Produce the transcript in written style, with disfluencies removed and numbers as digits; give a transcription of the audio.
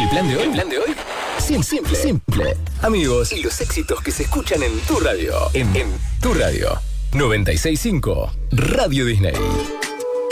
¿El plan de hoy? ¿El plan de hoy? Simple. Amigos, y los éxitos que se escuchan en tu radio. En tu radio. 96.5 Radio Disney.